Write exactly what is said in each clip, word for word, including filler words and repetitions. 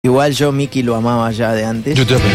Igual yo Mickey lo amaba ya de antes. Yo también.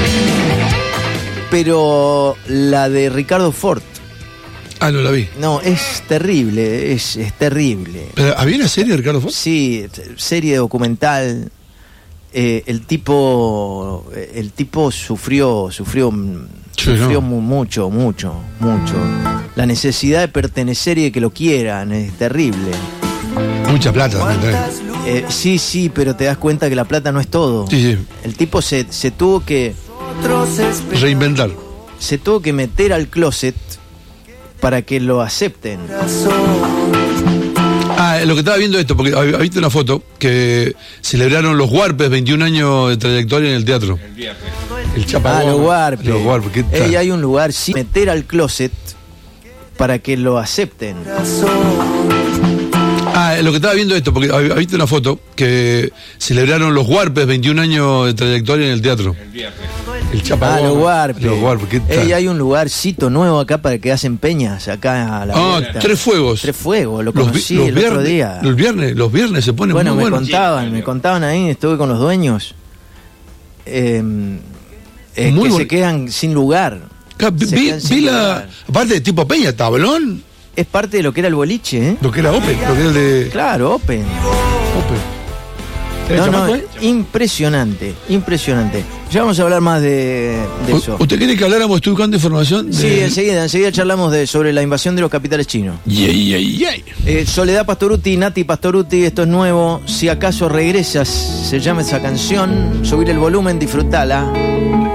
Pero la de Ricardo Ford. Ah, no la vi. No, es terrible, es, es terrible. ¿Pero había una serie de Ricardo Ford? Sí, serie documental. Eh, el tipo el tipo sufrió sufrió Sí, sufrió no. mu- mucho mucho mucho la necesidad de pertenecer y de que lo quieran es terrible. Mucha plata también. Eh, sí sí pero te das cuenta que la plata no es todo. Sí, sí. El tipo se, se tuvo que Reinventar. se tuvo que meter al closet para que lo acepten. Ah, lo que estaba viendo esto, porque había visto una foto que celebraron los Warpes veintiún años de trayectoria en el teatro. El viernes. El Chapa Ah, los Gómez. Warpes. Los Warpes. ¿Qué tal? Ey, hay un lugar, sí, meter al closet para que lo acepten. Ah, lo que estaba viendo esto, porque había visto una foto que celebraron los Warpes veintiún años de trayectoria en el teatro. El viernes. El Chapa Ah, los Gómez. Warpes. Los Warpes. ¿Qué tal? Ey, hay un lugarcito nuevo acá para que hacen peñas, acá a la Ah, vuelta. Tres Fuegos. Tres Fuegos, lo Los vi- conocí los el viernes, otro día. Los viernes, los viernes se pone Bueno, muy me bueno. contaban, me contaban ahí, estuve con los dueños. Eh, eh, Muy que bon- se quedan sin lugar. Acá vi, Se vi- quedan sin vi la. lugar. Aparte de tipo Peña, tablón. Es parte de lo que era el boliche, ¿eh? Lo que era Open, lo que era el de. Claro, Open. Open. ¿Era No, no, chamaco, eh? impresionante, impresionante. Ya vamos a hablar más de, de U- eso. ¿Usted quiere que habláramos? Estoy buscando información. De... Sí, enseguida, enseguida charlamos de, sobre la invasión de los capitales chinos. Yay, yay, yay. Eh, Soledad Pastorutti, Nati Pastorutti, esto es nuevo. Si acaso regresas, se llama esa canción. Subir el volumen, disfrutala.